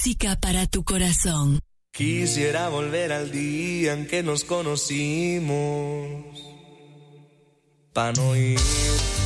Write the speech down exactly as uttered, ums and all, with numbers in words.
Música para tu corazón. Quisiera volver al día en que nos conocimos, pa' no ir